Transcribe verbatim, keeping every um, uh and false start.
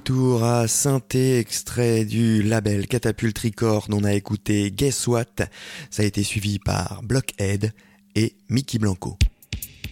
retour à Synthé, extrait du label Catapulte Records. On a écouté Guess What. Ça a été suivi par Blockhead et Mickey Blanco.